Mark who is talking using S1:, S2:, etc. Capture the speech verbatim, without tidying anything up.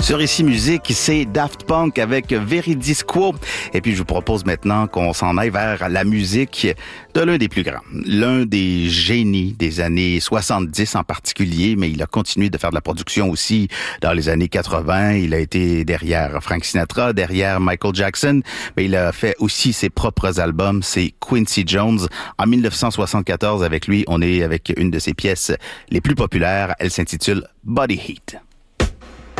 S1: Sur Ici Musique, c'est Daft Punk avec Veridisquo. Et puis, je vous propose maintenant qu'on s'en aille vers la musique de l'un des plus grands. L'un des génies des années soixante-dix en particulier, mais il a continué de faire de la production aussi dans les années quatre-vingts. Il a été derrière Frank Sinatra, derrière Michael Jackson, mais il a fait aussi ses propres albums. C'est Quincy Jones. En dix-neuf cent soixante-quatorze, avec lui, on est avec une de ses pièces les plus populaires. Elle s'intitule Body Heat.